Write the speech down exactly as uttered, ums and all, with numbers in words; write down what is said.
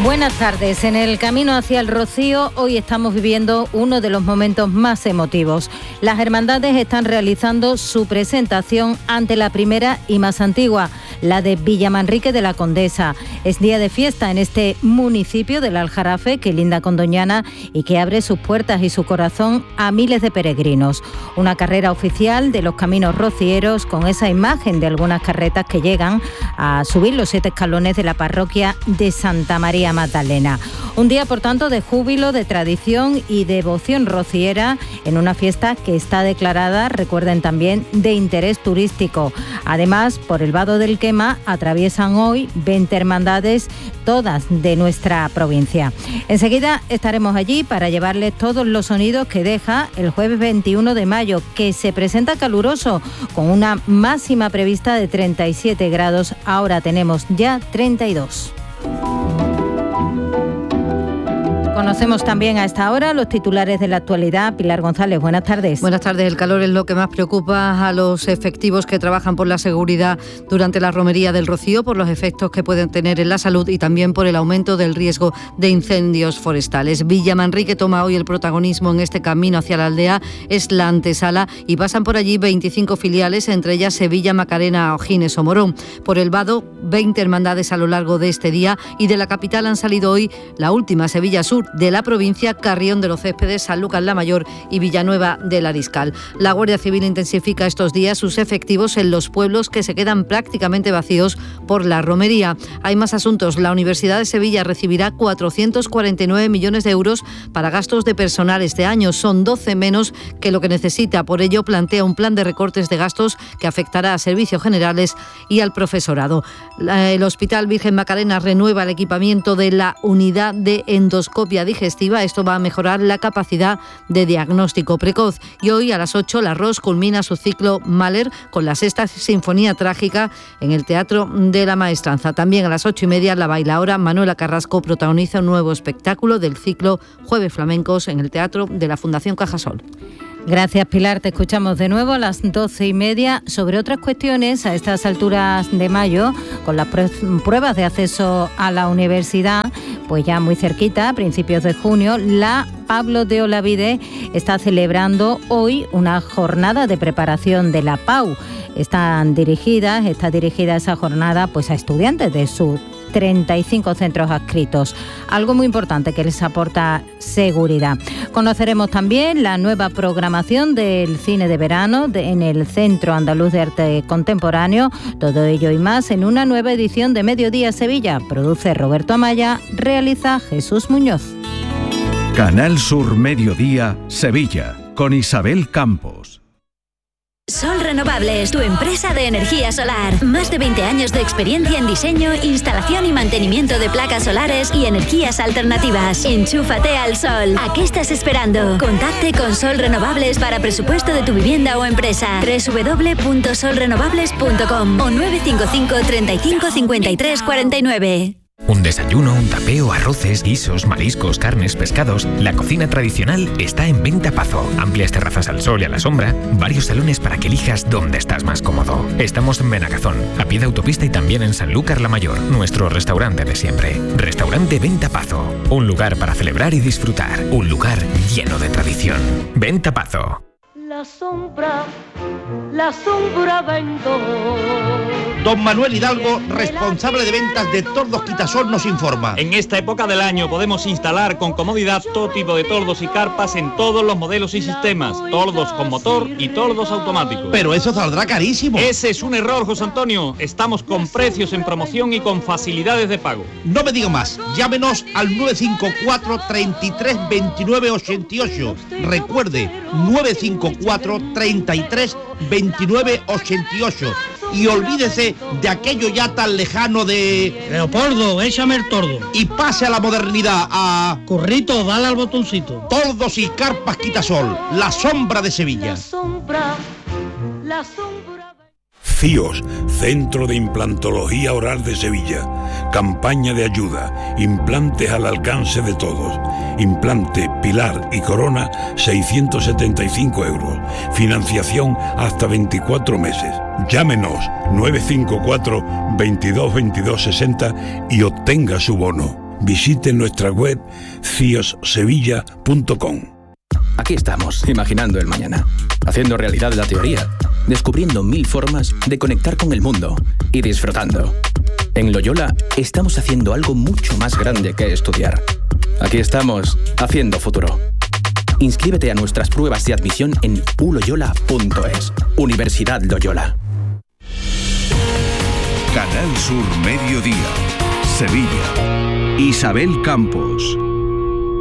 Buenas tardes. En el camino hacia el Rocío hoy estamos viviendo uno de los momentos más emotivos. Las hermandades están realizando su presentación ante la primera y más antigua, la de Villamanrique de la Condesa. Es día de fiesta en este municipio del Aljarafe que linda con Doñana y que abre sus puertas y su corazón a miles de peregrinos. Una carrera oficial de los caminos rocieros con esa imagen de algunas carretas que llegan a subir los siete escalones de la parroquia de Santa María Magdalena. Un día, por tanto, de júbilo, de tradición y devoción rociera en una fiesta que está declarada, recuerden también, de interés turístico. Además, por el Vado del Quema atraviesan hoy veinte hermandades, todas de nuestra provincia. Enseguida estaremos allí para llevarles todos los sonidos que deja el jueves veintiuno de mayo, que se presenta caluroso, con una máxima prevista de treinta y siete grados. Ahora tenemos ya treinta y dos. Conocemos también a esta hora los titulares de la actualidad. Pilar González, buenas tardes. Buenas tardes. El calor es lo que más preocupa a los efectivos que trabajan por la seguridad durante la romería del Rocío, por los efectos que pueden tener en la salud y también por el aumento del riesgo de incendios forestales. Villamanrique toma hoy el protagonismo en este camino hacia la aldea. Es la antesala y pasan por allí veinticinco filiales, entre ellas Sevilla, Macarena, Ojines o Morón. Por el Vado, veinte hermandades a lo largo de este día, y de la capital han salido hoy la última, Sevilla Sur, de la provincia, Carrión de los Céspedes, Sanlúcar la Mayor y Villanueva del Ariscal. La Guardia Civil intensifica estos días sus efectivos en los pueblos que se quedan prácticamente vacíos por la romería. Hay más asuntos. La Universidad de Sevilla recibirá cuatrocientos cuarenta y nueve millones de euros para gastos de personal este año. Son doce menos que lo que necesita. Por ello, plantea un plan de recortes de gastos que afectará a servicios generales y al profesorado. El Hospital Virgen Macarena renueva el equipamiento de la unidad de endoscopia digestiva. Esto va a mejorar la capacidad de diagnóstico precoz. Y hoy a las ocho la Ros culmina su ciclo Mahler con la sexta sinfonía trágica en el Teatro de la Maestranza. También a las ocho y media la bailaora Manuela Carrasco protagoniza un nuevo espectáculo del ciclo Jueves Flamencos en el Teatro de la Fundación Cajasol. Gracias, Pilar. Te escuchamos de nuevo a las doce y media sobre otras cuestiones a estas alturas de mayo, con las pruebas de acceso a la universidad, pues ya muy cerquita, a principios de junio. La Pablo de Olavide está celebrando hoy una jornada de preparación de la P A U. Están dirigidas, está dirigida esa jornada pues a estudiantes de su treinta y cinco centros adscritos, algo muy importante que les aporta seguridad. Conoceremos también la nueva programación del cine de verano de, en el Centro Andaluz de Arte Contemporáneo, todo ello y más en una nueva edición de Mediodía Sevilla. Produce Roberto Amaya, realiza Jesús Muñoz. Canal Sur Mediodía Sevilla, con Isabel Campos. Sol Renovables, tu empresa de energía solar. Más de veinte años de experiencia en diseño, instalación y mantenimiento de placas solares y energías alternativas. Enchúfate al sol. ¿A qué estás esperando? Contacte con Sol Renovables para presupuesto de tu vivienda o empresa. doble u doble u doble u punto sol renovables punto com o nueve cinco cinco, treinta y cinco, cincuenta y tres, cuarenta y nueve. Un desayuno, un tapeo, arroces, guisos, mariscos, carnes, pescados. La cocina tradicional está en Venta Pazo. Amplias terrazas al sol y a la sombra. Varios salones para que elijas dónde estás más cómodo. Estamos en Benagazón, a pie de autopista, y también en Sanlúcar la Mayor, nuestro restaurante de siempre. Restaurante Venta Pazo. Un lugar para celebrar y disfrutar. Un lugar lleno de tradición. Venta Pazo. La sombra, la sombra vendo. Don Manuel Hidalgo, responsable de ventas de Tordos Quitasol, nos informa. En esta época del año podemos instalar con comodidad todo tipo de tordos y carpas en todos los modelos y sistemas. Tordos con motor y tordos automáticos. Pero eso saldrá carísimo. Ese es un error, José Antonio. Estamos con precios en promoción y con facilidades de pago. No me diga más. Llámenos al nueve cinco cuatro, treinta y tres, veintinueve, ochenta y ocho. Recuerde, nueve cinco cuatro, treinta y tres, veintinueve, ochenta y ocho. Y olvídese de aquello ya tan lejano de... Leopoldo, échame el tordo. Y pase a la modernidad, a... Corrito, dale al botoncito. Tordos y carpas Quitasol, la sombra de Sevilla. La sombra, la sombra... CIOS, Centro de Implantología Oral de Sevilla. Campaña de ayuda. Implantes al alcance de todos. Implante, pilar y corona, seiscientos setenta y cinco euros. Financiación hasta veinticuatro meses. Llámenos nueve cinco cuatro, veintidós, veintidós, sesenta y obtenga su bono. Visite nuestra web cios sevilla punto com. Aquí estamos, imaginando el mañana, haciendo realidad la teoría, descubriendo mil formas de conectar con el mundo y disfrutando. En Loyola estamos haciendo algo mucho más grande que estudiar. Aquí estamos, haciendo futuro. Inscríbete a nuestras pruebas de admisión en u loyola punto es. Universidad Loyola. Canal Sur Mediodía, Sevilla. Isabel Campos.